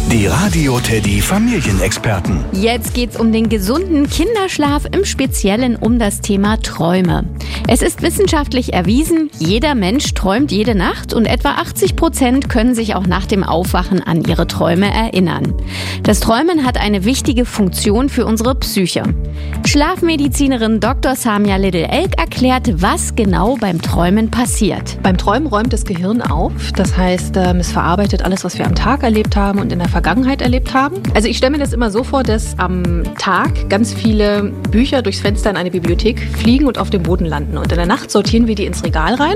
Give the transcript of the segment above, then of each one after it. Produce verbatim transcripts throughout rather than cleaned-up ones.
Die Radio Teddy Familienexperten. Jetzt geht's um den gesunden Kinderschlaf, im Speziellen um das Thema Träume. Es ist wissenschaftlich erwiesen, jeder Mensch träumt jede Nacht und etwa achtzig Prozent können sich auch nach dem Aufwachen an ihre Träume erinnern. Das Träumen hat eine wichtige Funktion für unsere Psyche. Schlafmedizinerin Doktor Samia Little-Elk erklärt, was genau beim Träumen passiert. Beim Träumen räumt das Gehirn auf, das heißt, es verarbeitet alles, was wir am Tag erlebt haben und in der Vergangenheit erlebt haben. Also ich stelle mir das immer so vor, dass am Tag ganz viele Bücher durchs Fenster in eine Bibliothek fliegen und auf dem Boden landen. Und in der Nacht sortieren wir die ins Regal rein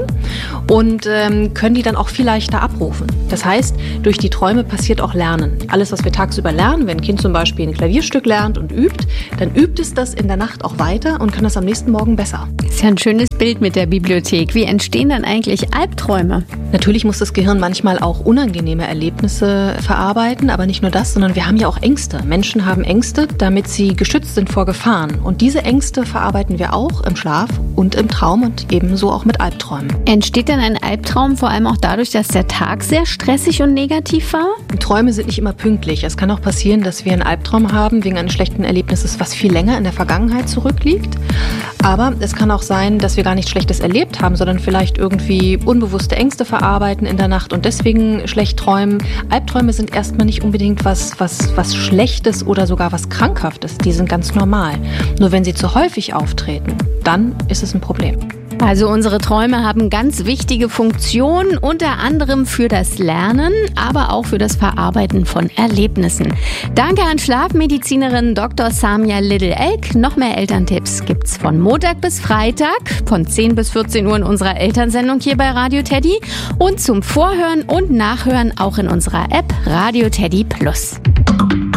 und ähm, können die dann auch viel leichter abrufen. Das heißt, durch die Träume passiert auch Lernen. Alles, was wir tagsüber lernen, wenn ein Kind zum Beispiel ein Klavierstück lernt und übt, dann übt es das in der Nacht auch weiter und kann das am nächsten Morgen besser. Das ist ja ein schönes Bild mit der Bibliothek. Wie entstehen dann eigentlich Albträume? Natürlich muss das Gehirn manchmal auch unangenehme Erlebnisse verarbeiten, aber nicht nur das, sondern wir haben ja auch Ängste. Menschen haben Ängste, damit sie geschützt sind vor Gefahren. Und diese Ängste verarbeiten wir auch im Schlaf und im Traum und ebenso auch mit Albträumen. Entsteht dann ein Albtraum vor allem auch dadurch, dass der Tag sehr stressig und negativ war? Träume sind nicht immer pünktlich. Es kann auch passieren, dass wir einen Albtraum haben wegen eines schlechten Erlebnisses, was viel länger in der Vergangenheit zurückliegt. Aber es kann auch sein, dass wir gar nichts Schlechtes erlebt haben, sondern vielleicht irgendwie unbewusste Ängste verarbeiten in der Nacht und deswegen schlecht träumen. Albträume sind erstmal nicht unbedingt was, was, was Schlechtes oder sogar was Krankhaftes. Die sind ganz normal. Nur wenn sie zu häufig auftreten, dann ist es ein Problem. Also unsere Träume haben ganz wichtige Funktionen, unter anderem für das Lernen, aber auch für das Verarbeiten von Erlebnissen. Danke an Schlafmedizinerin Doktor Samia Little-Elk. Noch mehr Elterntipps gibt's von Montag bis Freitag von zehn bis vierzehn Uhr in unserer Elternsendung hier bei Radio Teddy und zum Vorhören und Nachhören auch in unserer App Radio Teddy Plus.